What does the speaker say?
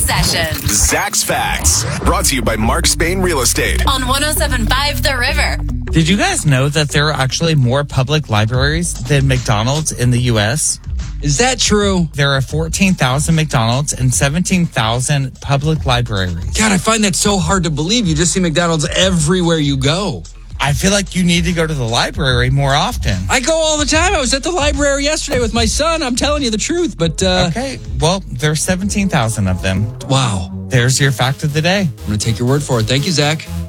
Sessions. Zach's Facts. Brought to you by Mark Spain Real Estate. On 107.5 The River. Did you guys know that there are actually more public libraries than McDonald's in the U.S.? Is that true? There are 14,000 McDonald's and 17,000 public libraries. God, I find that so hard to believe. You just see McDonald's everywhere you go. I feel like you need to go to the library more often. I go all the time. I was at the library yesterday with my son. I'm telling you the truth, but... Okay, well, there's 17,000 of them. Wow. There's your fact of the day. I'm going to take your word for it. Thank you, Zach.